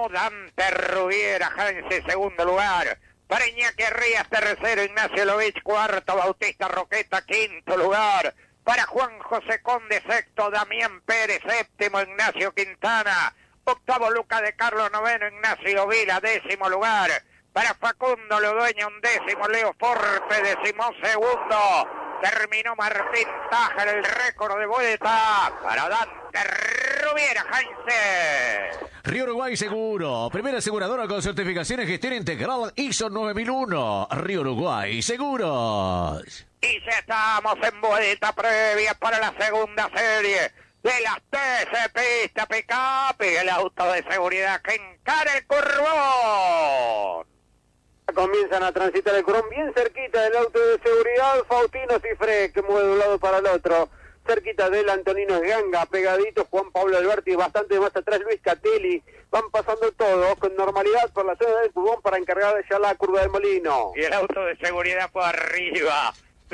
Dante Rubiera, Heinze, segundo lugar. Para Iñaki Rías, tercero. Ignacio Lovich, cuarto. Bautista Roqueta, quinto lugar. Para Juan José Conde, sexto. Damián Pérez, séptimo. Ignacio Quintana, octavo. Luca de Carlos, noveno. Ignacio Vila, décimo lugar. Para Facundo Lodueña, undécimo. Leo Forte, decimosegundo. Terminó Martín Taja el récord de vuelta para Dante Rubiera, Heinze. Río Uruguay Seguro, primera aseguradora con certificación en gestión integral ISO 9001. Río Uruguay Seguros. Y ya estamos en vuelta previa para la segunda serie de las TC Pista Pick-Up y el auto de seguridad que encara el curvón. Comienzan a transitar el curvón bien cerquita del auto de seguridad. Faustino Cifré, que mueve de un lado para el otro. Cerquita del Antonino Ganga, pegadito Juan Pablo Alberti, bastante más atrás Luis Catelli. Van pasando todos con normalidad por la zona del curvón para encargar de ya la curva del Molino. Y el auto de seguridad por arriba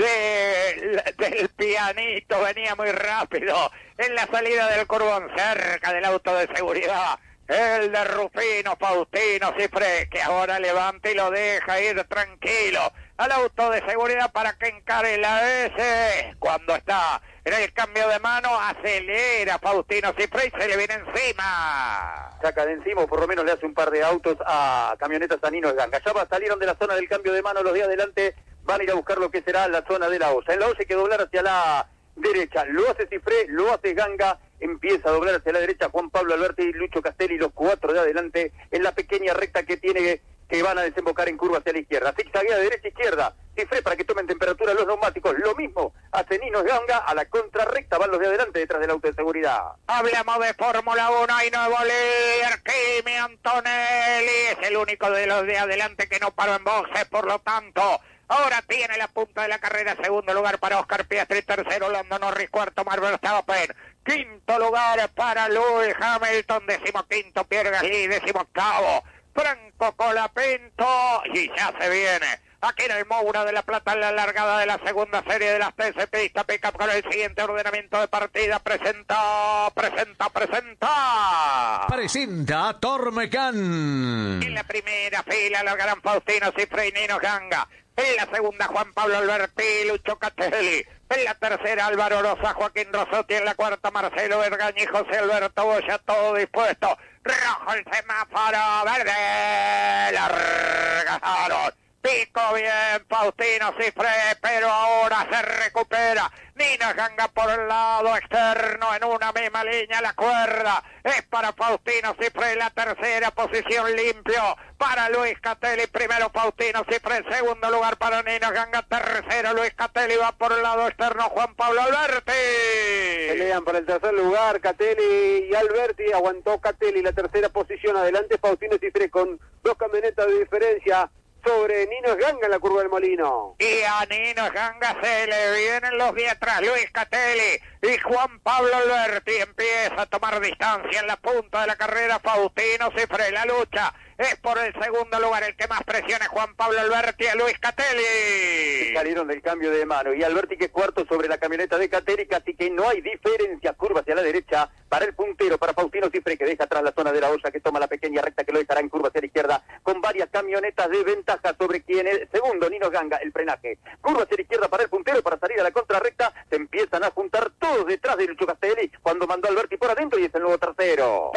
del pianito, venía muy rápido en la salida del curvón, cerca del auto de seguridad. El de Rufino Faustino Cifré, que ahora levanta y lo deja ir tranquilo al auto de seguridad para que encare la S. Cuando está en el cambio de mano, acelera Faustino Cifré y se le viene encima. Saca de encima, o por lo menos le hace un par de autos a camionetas a Nino Ganga. Ya salieron de la zona del cambio de mano, los de adelante van a ir a buscar lo que será la zona de la OSA. En la OSA hay que doblar hacia la derecha, lo hace Cifré, lo hace Ganga. Empieza a doblar hacia la derecha Juan Pablo Alberti y Lucho Castelli, los cuatro de adelante, en la pequeña recta que tiene, que van a desembocar en curva hacia la izquierda. Zigzaguea de derecha a izquierda, Cifré para que tomen temperatura los neumáticos. Lo mismo hace Nino Ganga, a la contrarrecta van los de adelante detrás del auto de seguridad. Hablamos de Fórmula 1, hay nuevo líder, Kimi Antonelli, es el único de los de adelante que no paró en boxes, por lo tanto ahora tiene la punta de la carrera. Segundo lugar para Oscar Piastri, tercero Lando Norris, cuarto Max Verstappen, quinto lugar para Lewis Hamilton, decimoquinto Pierre Gasly, decimoctavo Franco Colapinto, y ya se viene aquí en el Moura de la Plata en la largada de la segunda serie de las TC Pista Pick-Up con el siguiente ordenamiento de partida. Presenta Tormecán. En la primera fila largarán Faustino Cifré y Nino Ganga. En la segunda Juan Pablo Alberti, Lucho Castelli. En la tercera Álvaro Rosa, Joaquín Rosotti. En la cuarta Marcelo Vergaña y José Alberto Boya, todo dispuesto. Rojo el semáforo, verde. Largaron. Pico bien Faustino Cifré, pero ahora se recupera. Nino Ganga por el lado externo en una misma línea. La cuerda es para Faustino Cifré. La tercera posición limpio para Luis Catelli. Primero Faustino Cifré, segundo lugar para Nino Ganga, tercero Luis Catelli, va por el lado externo Juan Pablo Alberti. Pelean por el tercer lugar Catelli y Alberti. Aguantó Catelli la tercera posición. Adelante Faustino Cifré con 2 camionetas de diferencia sobre Nino Ganga en la curva del Molino. Y a Nino Ganga se le vienen los de atrás. Luis Catelli y Juan Pablo Alberti empieza a tomar distancia en la punta de la carrera. Faustino Cifré, la lucha es por el segundo lugar. El que más presiona es Juan Pablo Alberti a Luis Catelli. Salieron del cambio de mano y Alberti, que es cuarto sobre la camioneta de Catelli, casi que no hay diferencia. Curva hacia la derecha para el puntero, para Faustino Cifré, que deja atrás la zona de la OSA, que toma la pequeña recta que lo dejará en curva hacia la izquierda, con varias camionetas de ventaja sobre quien es segundo, Nino Ganga. El frenaje, curva hacia la izquierda para el puntero, para salir a la contrarrecta. Se empiezan a juntar todos detrás de Lucho Castelli, cuando mandó Alberti por adentro y es el nuevo tercero.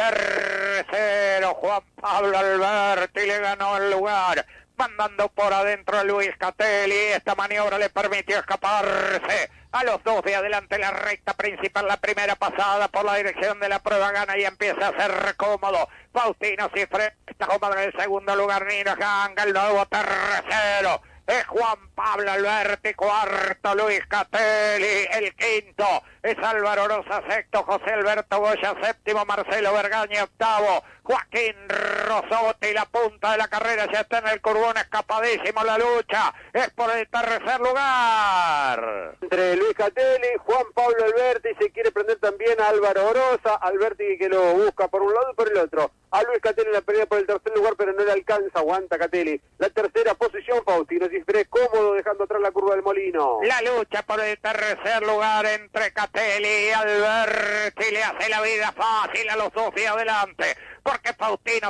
Tercero Juan Pablo Alberti, le ganó el lugar, mandando por adentro a Luis Catelli. Esta maniobra le permitió escaparse a los dos de adelante. La recta principal, la primera pasada por la dirección de la prueba, gana y empieza a ser cómodo Faustino Cifré. Está cómodo en el segundo lugar Nino Ganga, el nuevo tercero es Juan Pablo Alberti, cuarto Luis Catelli, el quinto es Álvaro Rosa, sexto José Alberto Boya, séptimo Marcelo Vergaña, octavo Joaquín Rosotti. La punta de la carrera ya está en el curvón, escapadísimo. La lucha es por el tercer lugar entre Luis Catelli, Juan Pablo Alberti. Se quiere prender también a Álvaro Rosa, Alberti que lo busca por un lado y por el otro. A Luis Catelli en la pelea por el tercer lugar, pero no le alcanza, aguanta Catelli. La tercera posición, Faustino Cifré cómodo dejando atrás la curva del Molino. La lucha por el tercer lugar entre Catelli y Alberti le hace la vida fácil a los dos de adelante, porque Faustino